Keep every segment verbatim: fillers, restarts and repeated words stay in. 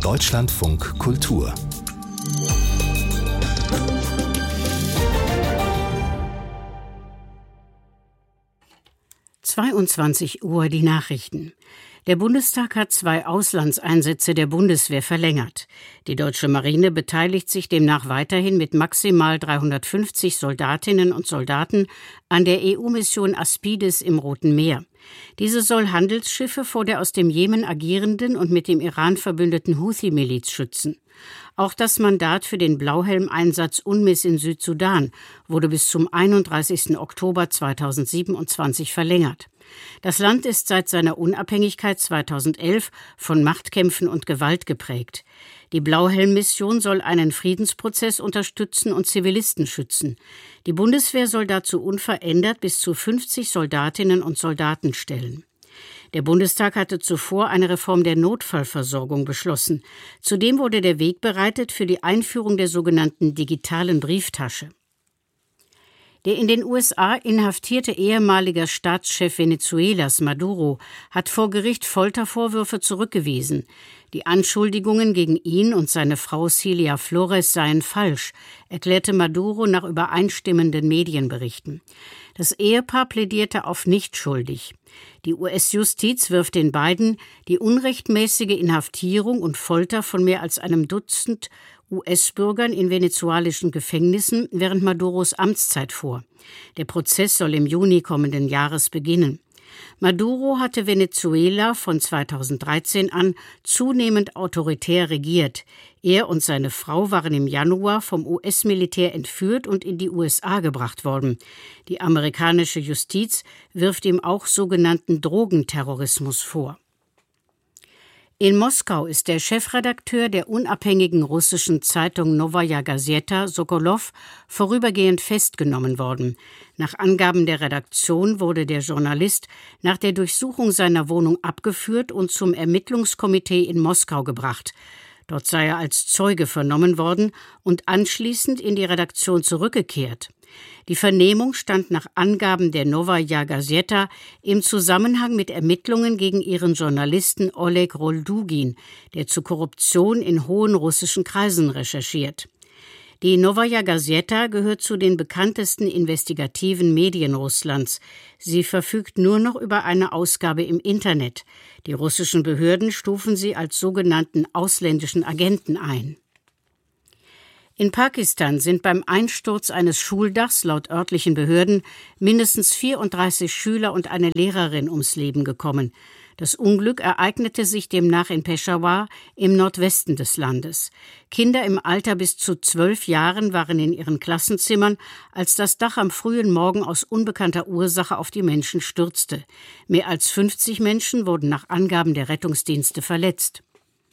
Deutschlandfunk Kultur. zweiundzwanzig Uhr die Nachrichten. Der Bundestag hat zwei Auslandseinsätze der Bundeswehr verlängert. Die deutsche Marine beteiligt sich demnach weiterhin mit maximal dreihundertfünfzig Soldatinnen und Soldaten an der E U-Mission Aspides im Roten Meer. Diese soll Handelsschiffe vor der aus dem Jemen agierenden und mit dem Iran verbündeten Houthi-Miliz schützen. Auch das Mandat für den Blauhelm-Einsatz UNMISS in Südsudan wurde bis zum einunddreißigsten Oktober zweitausendsiebenundzwanzig verlängert. Das Land ist seit seiner Unabhängigkeit zweitausendelf von Machtkämpfen und Gewalt geprägt. Die Blauhelm-Mission soll einen Friedensprozess unterstützen und Zivilisten schützen. Die Bundeswehr soll dazu unverändert bis zu fünfzig Soldatinnen und Soldaten stellen. Der Bundestag hatte zuvor eine Reform der Notfallversorgung beschlossen. Zudem wurde der Weg bereitet für die Einführung der sogenannten digitalen Brieftasche. Der in den U S A inhaftierte ehemalige Staatschef Venezuelas, Maduro, hat vor Gericht Foltervorwürfe zurückgewiesen. Die Anschuldigungen gegen ihn und seine Frau Cilia Flores seien falsch, erklärte Maduro nach übereinstimmenden Medienberichten. Das Ehepaar plädierte auf nicht schuldig. Die U S-Justiz wirft den beiden die unrechtmäßige Inhaftierung und Folter von mehr als einem Dutzend U S-Bürgern in venezuelischen Gefängnissen während Maduros Amtszeit vor. Der Prozess soll im Juni kommenden Jahres beginnen. Maduro hatte Venezuela von zweitausenddreizehn an zunehmend autoritär regiert. Er und seine Frau waren im Januar vom U S-Militär entführt und in die U S A gebracht worden. Die amerikanische Justiz wirft ihm auch sogenannten Drogenterrorismus vor. In Moskau ist der Chefredakteur der unabhängigen russischen Zeitung Novaya Gazeta, Sokolow, vorübergehend festgenommen worden. Nach Angaben der Redaktion wurde der Journalist nach der Durchsuchung seiner Wohnung abgeführt und zum Ermittlungskomitee in Moskau gebracht. Dort sei er als Zeuge vernommen worden und anschließend in die Redaktion zurückgekehrt. Die Vernehmung stand nach Angaben der Novaya Gazeta im Zusammenhang mit Ermittlungen gegen ihren Journalisten Oleg Roldugin, der zu Korruption in hohen russischen Kreisen recherchiert. Die Novaya Gazeta gehört zu den bekanntesten investigativen Medien Russlands. Sie verfügt nur noch über eine Ausgabe im Internet. Die russischen Behörden stufen sie als sogenannten ausländischen Agenten ein. In Pakistan sind beim Einsturz eines Schuldachs laut örtlichen Behörden mindestens vierunddreißig Schüler und eine Lehrerin ums Leben gekommen. Das Unglück ereignete sich demnach in Peshawar im Nordwesten des Landes. Kinder im Alter bis zu zwölf Jahren waren in ihren Klassenzimmern, als das Dach am frühen Morgen aus unbekannter Ursache auf die Menschen stürzte. Mehr als fünfzig Menschen wurden nach Angaben der Rettungsdienste verletzt.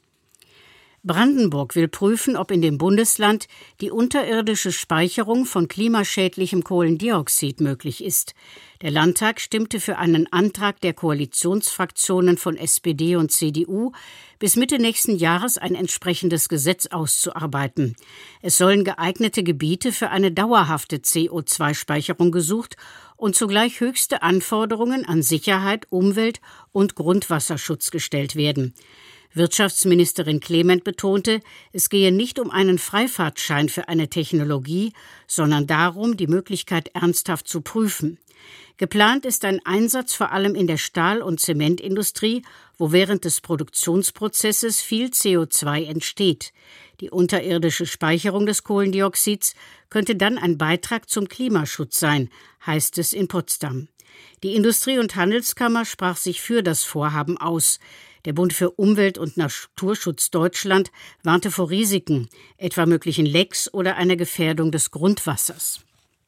Brandenburg will prüfen, ob in dem Bundesland die unterirdische Speicherung von klimaschädlichem Kohlendioxid möglich ist. Der Landtag stimmte für einen Antrag der Koalitionsfraktionen von S P D und C D U, bis Mitte nächsten Jahres ein entsprechendes Gesetz auszuarbeiten. Es sollen geeignete Gebiete für eine dauerhafte C O zwei Speicherung gesucht und zugleich höchste Anforderungen an Sicherheit, Umwelt und Grundwasserschutz gestellt werden. Wirtschaftsministerin Clement betonte, es gehe nicht um einen Freifahrtschein für eine Technologie, sondern darum, die Möglichkeit ernsthaft zu prüfen. Geplant ist ein Einsatz vor allem in der Stahl- und Zementindustrie, wo während des Produktionsprozesses viel C O zwei entsteht. Die unterirdische Speicherung des Kohlendioxids könnte dann ein Beitrag zum Klimaschutz sein, heißt es in Potsdam. Die Industrie- und Handelskammer sprach sich für das Vorhaben aus. Der Bund für Umwelt- und Naturschutz Deutschland warnte vor Risiken, etwa möglichen Lecks oder einer Gefährdung des Grundwassers.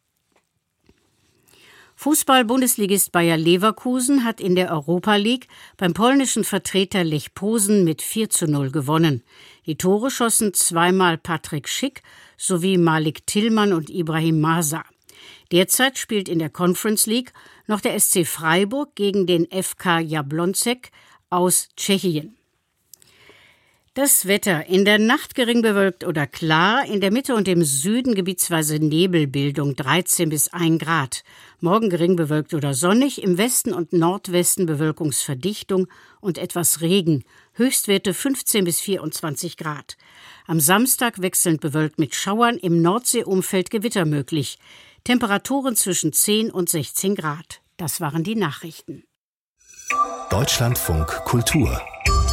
Fußball-Bundesligist Bayer Leverkusen hat in der Europa League beim polnischen Vertreter Lech Posen mit vier zu null gewonnen. Die Tore schossen zweimal Patrick Schick sowie Malik Tillmann und Ibrahim Masa. Derzeit spielt in der Conference League noch der S C Freiburg gegen den F K Jablonec aus Tschechien. Das Wetter: in der Nacht gering bewölkt oder klar, in der Mitte und im Süden gebietsweise Nebelbildung, dreizehn bis ein Grad. Morgen gering bewölkt oder sonnig, im Westen und Nordwesten Bewölkungsverdichtung und etwas Regen. Höchstwerte fünfzehn bis vierundzwanzig Grad. Am Samstag wechselnd bewölkt mit Schauern, im Nordseeumfeld Gewitter möglich. Temperaturen zwischen zehn und sechzehn Grad. Das waren die Nachrichten. Deutschlandfunk Kultur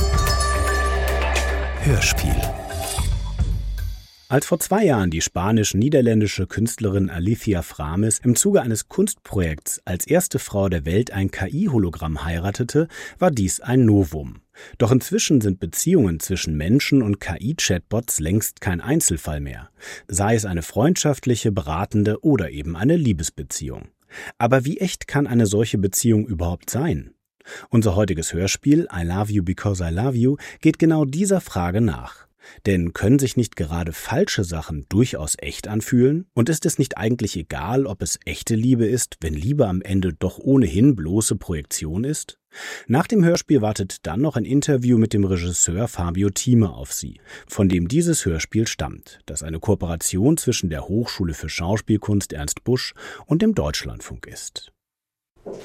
Hörspiel. Als vor zwei Jahren die spanisch-niederländische Künstlerin Alicia Framis im Zuge eines Kunstprojekts als erste Frau der Welt ein K I-Hologramm heiratete, war dies ein Novum. Doch inzwischen sind Beziehungen zwischen Menschen und K I-Chatbots längst kein Einzelfall mehr, sei es eine freundschaftliche, beratende oder eben eine Liebesbeziehung. Aber wie echt kann eine solche Beziehung überhaupt sein? Unser heutiges Hörspiel I Love You Because I Love You geht genau dieser Frage nach. Denn können sich nicht gerade falsche Sachen durchaus echt anfühlen? Und ist es nicht eigentlich egal, ob es echte Liebe ist, wenn Liebe am Ende doch ohnehin bloße Projektion ist? Nach dem Hörspiel wartet dann noch ein Interview mit dem Regisseur Fabio Thieme auf Sie, von dem dieses Hörspiel stammt, das eine Kooperation zwischen der Hochschule für Schauspielkunst Ernst Busch und dem Deutschlandfunk ist.